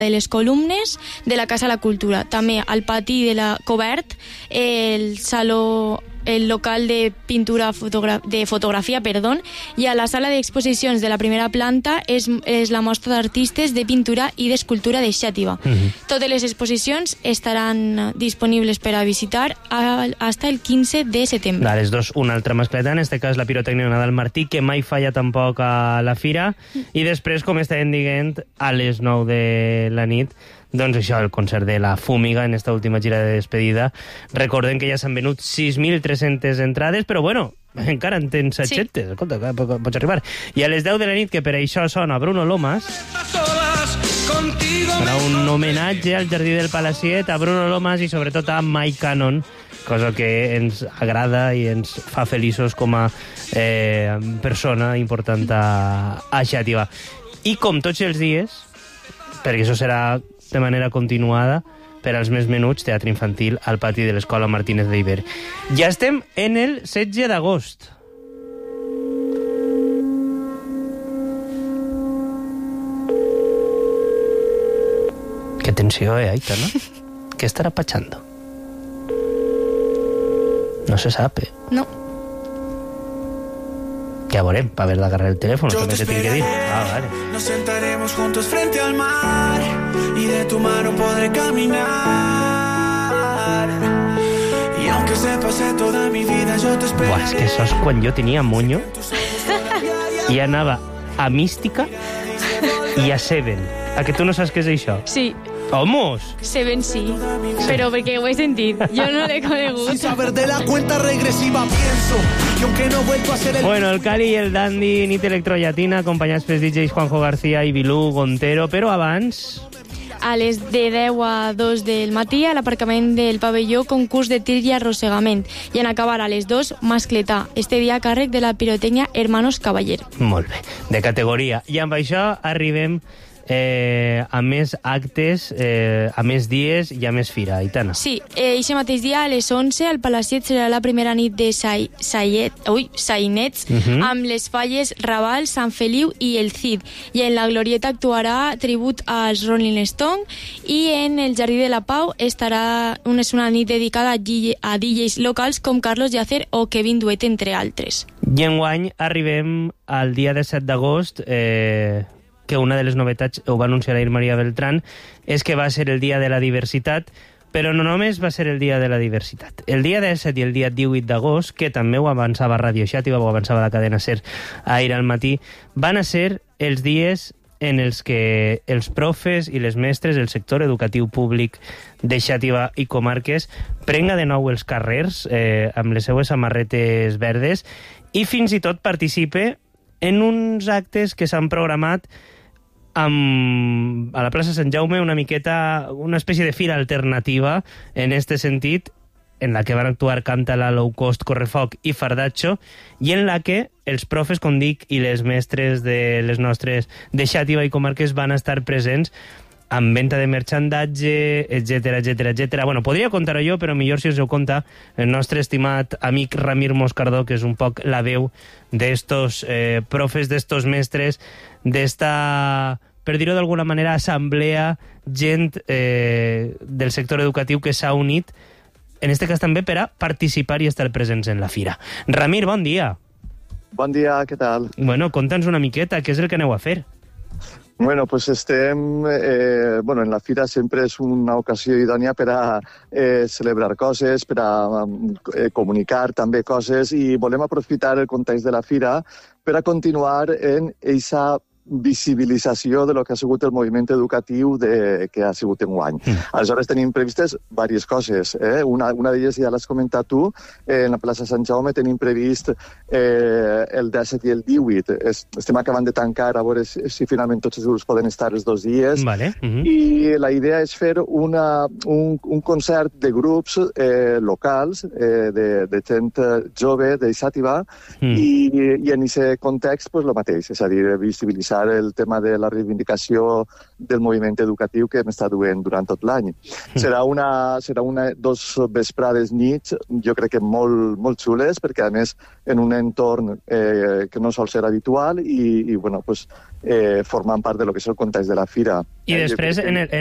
de les columnes de la Casa de la Cultura. També al pati de la cobert, el local de pintura de fotografia, i a la sala d'exposicions de la primera planta és la mostra d'artistes de pintura i d'escultura de Xàtiva. Totes les exposicions estaran disponibles per a visitar hasta el 15 de setembre. Les dos, una altra mascleta, en este cas la pirotècnia Nadal Martí, que mai falla tampoc a la fira, i després, com estàvem dient, a les 9 de la nit, doncs això, el concert de la Fúmiga en esta última gira de despedida. Recordem que ja s'han venut 6.300 entrades, però bueno, encara en tens 700. Sí. Escolta, pots arribar. I a les 10 de la nit, que per això sona Bruno Lomas, farà un homenatge al Jardí del Palaciet a Bruno Lomas i sobretot a Mike Cannon, cosa que ens agrada i ens fa feliços com a persona important a Xàtiva. I com tots els dies, perquè això serà de manera continuada, per als més menuts, teatre infantil al pati de l'Escola Martínez d'Iber. Ja estem en el 16 d'agost. Qué tensió, Aita, ¿no? ¿Qué estará pachando? No se sabe. No. Ya verem, para ver la carrera del teléfono, que me te tiene que decir. Ah, vale. Nos sentaremos juntos frente al mar y de tu mano podré caminar. Y aunque se pase toda mi vida, yo te espero. Buah, és que això és quan jo tenia monyo i anava a Mística i a Seven. A que tu no saps què és això? Sí. Vamos! Seven sí, però perquè ho he sentit. Jo no l'he conegut. Sin saber de la cuenta regresiva pienso que aunque no he vuelto a ser el... Bueno, el Cali i el Dandy, nit electrollatina, acompanyats pels DJs Juanjo García i Bilú Gontero, però abans... A les de 10 a 2 del matí, a l'aparcament del pavelló, concurs de tir i arrossegament. I en acabar a les 2, mascletà. Este dia a càrrec de la pirotècnia Hermanos Cavaller. Molt bé, de categoria. I amb això arribem a més actes, a més dies i a més fira, Aitana. Sí, eixe mateix dia a les 11 al Palaciet serà la primera nit de sainets amb les falles Raval, Sant Feliu i el Cid. I en la Glorieta actuarà tribut als Rolling Stone i en el Jardí de la Pau estarà una nit dedicada a DJs locals com Carlos Yacer o Kevin Duet, entre altres. I enguany arribem al dia de 7 d'agost, que una de les novetats, ho va anunciar ahir Maria Beltrán, és que va ser el dia de la diversitat, però no només va ser el dia de la diversitat. El dia 17 i el dia 18 d'agost, que també ho avançava Radio Xàtiva, ho avançava la cadena SER ahir al matí, van a ser els dies en els que els profes i les mestres del sector educatiu públic de Xàtiva i comarques prenga de nou els carrers amb les seues samarretes verdes i fins i tot participe en uns actes que s'han programat a la plaça Sant Jaume, una espècie de fira alternativa en este sentit, en la que van actuar Cántala, Low Cost, Correfoc i Fardacho, i en la que els profes, com dic, i les mestres de les nostres de Xàtiva i comarques van estar presents amb venda de merchandatge, etcètera. Bueno, podria contar-ho jo, però millor si us ho conta el nostre estimat amic Ramir Moscardó, que és un poc la veu d'estos profes, d'estos mestres, d'esta, per dir-ho d'alguna manera, assemblea, gent del sector educatiu que s'ha unit, en este cas també per a participar i estar presents en la fira. Ramir, bon dia. Bon dia, què tal? Bueno, conta'ns una miqueta, què és el que aneu a fer? Bueno, pues estem... en la fira sempre és una ocasió idònia per a celebrar coses, per a comunicar també coses, i volem aprofitar el context de la fira per a continuar en aquesta visibilització de lo que ha sigut el moviment educatiu que ha sigut enguany. Aleshores tenim previstes diverses coses. Una d'elles ja l'has comentat tu. En la plaça Sant Jaume tenim previst el 17 i el 18. Estem acabant de tancar a veure si finalment tots els grups poden estar els 2 dies. Vale. I la idea és fer un concert de grups locals, de gent jove de Xàtiva, i en aquest context el mateix, és a dir, visibilitzar aprofitar el tema de la reivindicació del moviment educatiu que hem estat duent durant tot l'any. Serà dos vesprades nits, jo crec que molt xules, perquè a més en un entorn que no sol ser habitual i bueno, pues, formant part de lo que és el context de la fira. I després, en